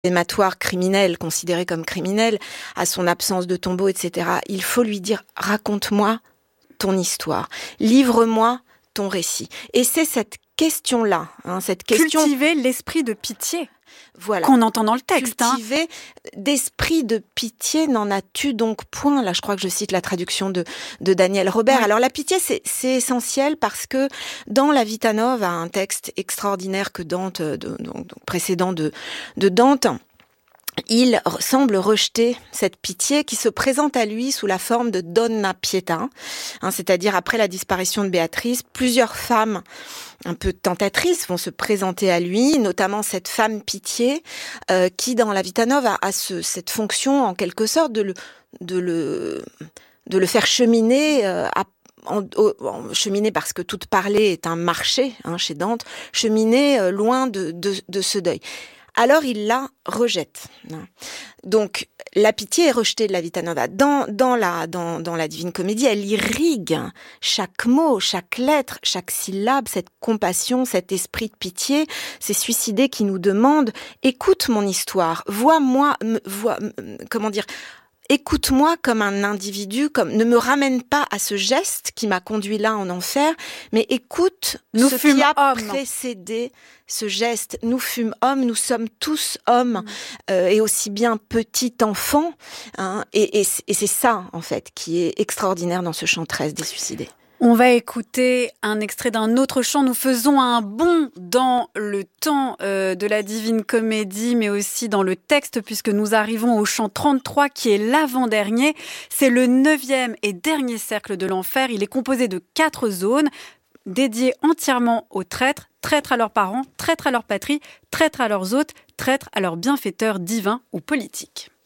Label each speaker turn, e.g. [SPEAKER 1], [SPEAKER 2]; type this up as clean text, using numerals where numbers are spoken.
[SPEAKER 1] dématoire criminel, considéré comme criminel, à son absence de tombeau, etc. Il faut lui dire « raconte-moi ton histoire, livre-moi ton récit ». Et c'est cette question-là, cette question...
[SPEAKER 2] Cultiver l'esprit de pitié.
[SPEAKER 1] Voilà.
[SPEAKER 2] Qu'on entend dans le texte.
[SPEAKER 1] Cultiver d'esprit de pitié, n'en as-tu donc point? Là, je crois que je cite la traduction de Daniel Robert. Oui. Alors, la pitié, c'est essentiel parce que dans la Vita Nova, un texte extraordinaire que Dante, donc précédent de Dante, il semble rejeter cette pitié qui se présente à lui sous la forme de Donna Pietà, c'est-à-dire après la disparition de Béatrice, plusieurs femmes un peu tentatrices vont se présenter à lui, notamment cette femme pitié qui, dans la Vita Nova, a cette fonction en quelque sorte de le faire cheminer cheminer parce que toute parler est un marché chez Dante, cheminer loin de ce deuil. Alors il la rejette. Donc la pitié est rejetée de la Vita Nova. Dans la Divine Comédie, elle irrigue chaque mot, chaque lettre, chaque syllabe, cette compassion, cet esprit de pitié, ces suicidés qui nous demandent « écoute mon histoire, écoute-moi comme un individu, ne me ramène pas à ce geste qui m'a conduit là en enfer, mais écoute ce qui a précédé ce geste. Nous fûmes hommes, nous sommes tous hommes, et aussi bien petits enfants. Et c'est ça, en fait, qui est extraordinaire dans ce chant 13 des suicidés.
[SPEAKER 2] On va écouter un extrait d'un autre chant. Nous faisons un bond dans le temps de la Divine Comédie, mais aussi dans le texte, puisque nous arrivons au chant 33, qui est l'avant-dernier. C'est le 9e et dernier cercle de l'enfer. Il est composé de 4 zones, dédiées entièrement aux traîtres, traîtres à leurs parents, traîtres à leur patrie, traîtres à leurs hôtes, traîtres à leurs bienfaiteurs divins ou politiques.